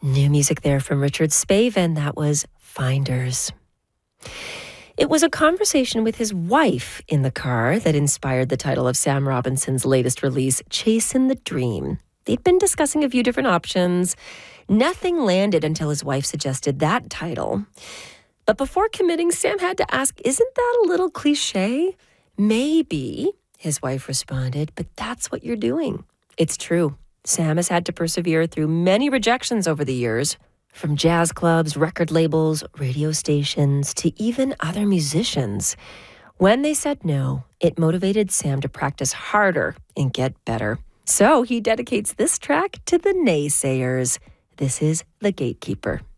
New music there from Richard Spaven. That was Finders. It was a conversation with his wife in the car that inspired the title of Sam Robinson's latest release, Chasing the Dream. They'd been discussing a few different options. Nothing landed until his wife suggested that title. But before committing, Sam had to ask, isn't that a little cliche? Maybe, his wife responded, but that's what you're doing. It's true. Sam has had to persevere through many rejections over the years, from jazz clubs, record labels, radio stations, to even other musicians. When they said no, it motivated Sam to practice harder and get better. So he dedicates this track to the naysayers. This is The Gatekeeper.